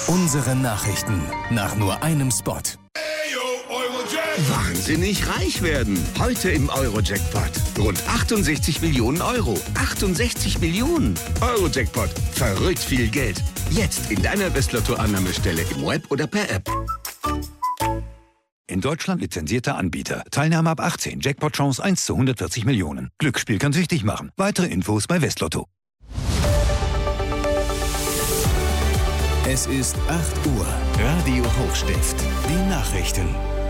Unsere Nachrichten nach nur einem Spot. Wahnsinnig reich werden. Heute im Euro-Jackpot. Rund 68 Millionen Euro. 68 Millionen. Euro-Jackpot. Verrückt viel Geld. Jetzt in deiner Westlotto-Annahmestelle im Web oder per App. In Deutschland lizenzierter Anbieter. Teilnahme ab 18. Jackpot-Chance 1 zu 140 Millionen. Glücksspiel kann süchtig machen. Weitere Infos bei Westlotto. Es ist 8 Uhr. Radio Hochstift. Die Nachrichten.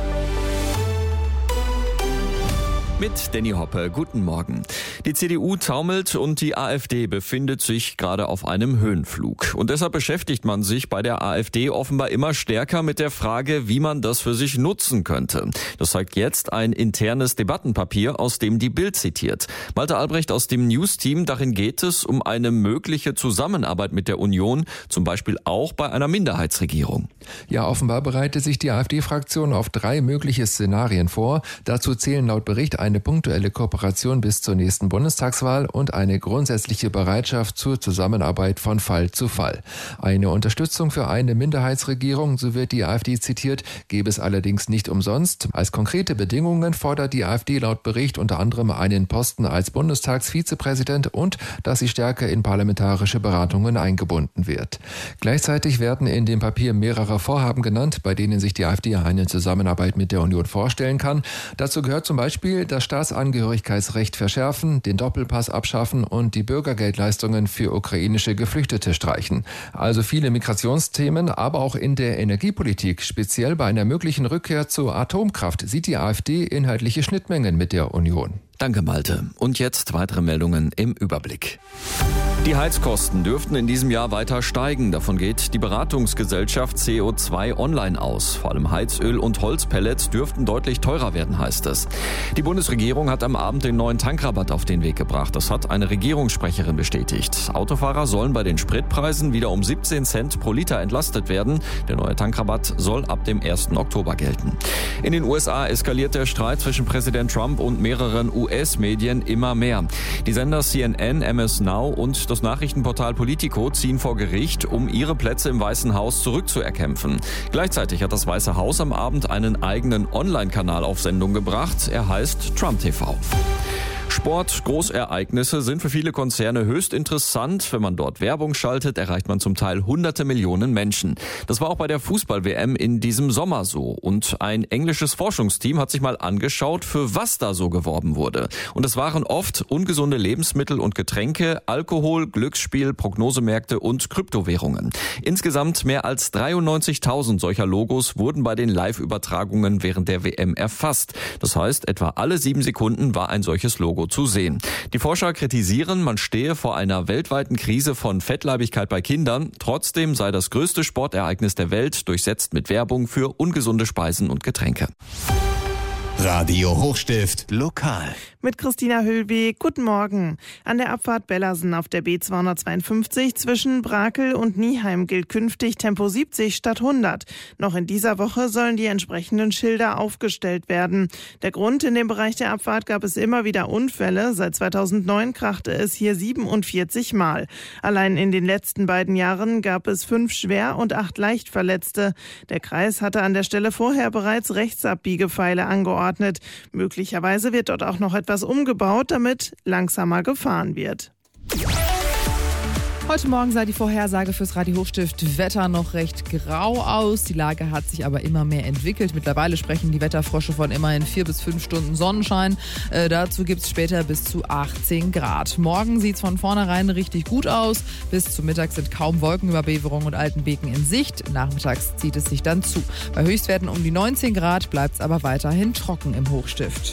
Mit Danny Hoppe, guten Morgen. Die CDU taumelt und die AfD befindet sich gerade auf einem Höhenflug. Und deshalb beschäftigt man sich bei der AfD offenbar immer stärker mit der Frage, wie man das für sich nutzen könnte. Das zeigt jetzt ein internes Debattenpapier, aus dem die Bild zitiert. Malte Albrecht aus dem News-Team, darin geht es um eine mögliche Zusammenarbeit mit der Union, zum Beispiel auch bei einer Minderheitsregierung. Ja, offenbar bereitet sich die AfD-Fraktion auf 3 mögliche Szenarien vor. Dazu zählen laut Bericht eine punktuelle Kooperation bis zur nächsten Bundestagswahl und eine grundsätzliche Bereitschaft zur Zusammenarbeit von Fall zu Fall. Eine Unterstützung für eine Minderheitsregierung, so wird die AfD zitiert, gäbe es allerdings nicht umsonst. Als konkrete Bedingungen fordert die AfD laut Bericht unter anderem einen Posten als Bundestagsvizepräsident und dass sie stärker in parlamentarische Beratungen eingebunden wird. Gleichzeitig werden in dem Papier mehrere Vorhaben genannt, bei denen sich die AfD eine Zusammenarbeit mit der Union vorstellen kann. Dazu gehört zum Beispiel das Staatsangehörigkeitsrecht verschärfen, den Doppelpass abschaffen und die Bürgergeldleistungen für ukrainische Geflüchtete streichen. Also viele Migrationsthemen, aber auch in der Energiepolitik, speziell bei einer möglichen Rückkehr zur Atomkraft, sieht die AfD inhaltliche Schnittmengen mit der Union. Danke, Malte. Und jetzt weitere Meldungen im Überblick. Die Heizkosten dürften in diesem Jahr weiter steigen. Davon geht die Beratungsgesellschaft CO2 Online aus. Vor allem Heizöl und Holzpellets dürften deutlich teurer werden, heißt es. Die Bundesregierung hat am Abend den neuen Tankrabatt auf den Weg gebracht. Das hat eine Regierungssprecherin bestätigt. Autofahrer sollen bei den Spritpreisen wieder um 17 Cent pro Liter entlastet werden. Der neue Tankrabatt soll ab dem 1. Oktober gelten. In den USA eskaliert der Streit zwischen Präsident Trump und mehreren US-Medien immer mehr. Die Sender CNN, MS Now und das Nachrichtenportal Politico ziehen vor Gericht, um ihre Plätze im Weißen Haus zurückzuerkämpfen. Gleichzeitig hat das Weiße Haus am Abend einen eigenen Online-Kanal auf Sendung gebracht. Er heißt Trump TV. Sport, Großereignisse sind für viele Konzerne höchst interessant. Wenn man dort Werbung schaltet, erreicht man zum Teil hunderte Millionen Menschen. Das war auch bei der Fußball-WM in diesem Sommer so. Und ein englisches Forschungsteam hat sich mal angeschaut, für was da so geworben wurde. Und es waren oft ungesunde Lebensmittel und Getränke, Alkohol, Glücksspiel, Prognosemärkte und Kryptowährungen. Insgesamt mehr als 93.000 solcher Logos wurden bei den Live-Übertragungen während der WM erfasst. Das heißt, etwa alle 7 Sekunden war ein solches Logo zu sehen. Die Forscher kritisieren, man stehe vor einer weltweiten Krise von Fettleibigkeit bei Kindern. Trotzdem sei das größte Sportereignis der Welt durchsetzt mit Werbung für ungesunde Speisen und Getränke. Radio Hochstift lokal. Mit Christina Höhlweg. Guten Morgen. An der Abfahrt Bellersen auf der B252 zwischen Brakel und Nieheim gilt künftig Tempo 70 statt 100. Noch in dieser Woche sollen die entsprechenden Schilder aufgestellt werden. Der Grund: in dem Bereich der Abfahrt gab es immer wieder Unfälle. Seit 2009 krachte es hier 47 Mal. Allein in den letzten beiden Jahren gab es 5 schwer und 8 leicht Verletzte. Der Kreis hatte an der Stelle vorher bereits Rechtsabbiegepfeile angeordnet. Möglicherweise wird dort auch noch etwas umgebaut, damit langsamer gefahren wird. Heute Morgen sah die Vorhersage fürs Radio Hochstift Wetter noch recht grau aus. Die Lage hat sich aber immer mehr entwickelt. Mittlerweile sprechen die Wetterfrösche von immerhin 4 bis 5 Stunden Sonnenschein. Dazu gibt es später bis zu 18 Grad. Morgen sieht es von vornherein richtig gut aus. Bis zum Mittag sind kaum Wolken über Beverung und Altenbeken in Sicht. Nachmittags zieht es sich dann zu. Bei Höchstwerten um die 19 Grad bleibt es aber weiterhin trocken im Hochstift.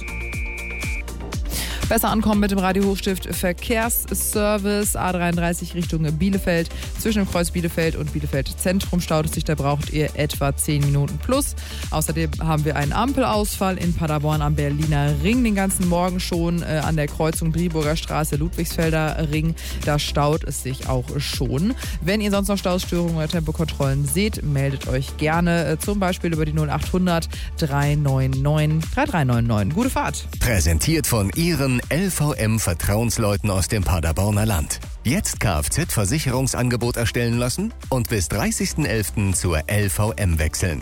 Besser ankommen mit dem Radio Hochstift Verkehrsservice A33 Richtung Bielefeld. Zwischen dem Kreuz Bielefeld und Bielefeld Zentrum staut es sich, da braucht ihr etwa 10 Minuten plus. Außerdem haben wir einen Ampelausfall in Paderborn am Berliner Ring den ganzen Morgen schon. An der Kreuzung Driburger Straße, Ludwigsfelder Ring, da staut es sich auch schon. Wenn ihr sonst noch Stausstörungen oder Tempokontrollen seht, meldet euch gerne, zum Beispiel über die 0800 399 3399. Gute Fahrt! Präsentiert von Ihren LVM-Vertrauensleuten aus dem Paderborner Land. Jetzt Kfz-Versicherungsangebot erstellen lassen und bis 30.11. zur LVM wechseln.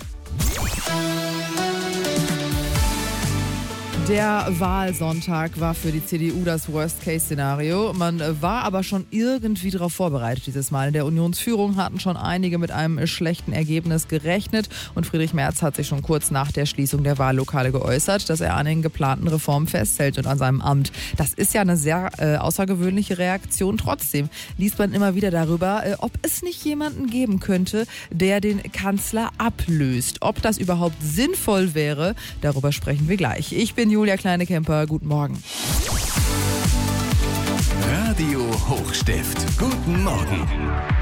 Der Wahlsonntag war für die CDU das Worst-Case-Szenario. Man war aber schon irgendwie darauf vorbereitet dieses Mal. In der Unionsführung hatten schon einige mit einem schlechten Ergebnis gerechnet. Und Friedrich Merz hat sich schon kurz nach der Schließung der Wahllokale geäußert, dass er an den geplanten Reformen festhält und an seinem Amt. Das ist ja eine sehr außergewöhnliche Reaktion. Trotzdem liest man immer wieder darüber, ob es nicht jemanden geben könnte, der den Kanzler ablöst. Ob das überhaupt sinnvoll wäre, darüber sprechen wir gleich. Ich bin Julia Kleinekemper, guten Morgen. Radio Hochstift, guten Morgen.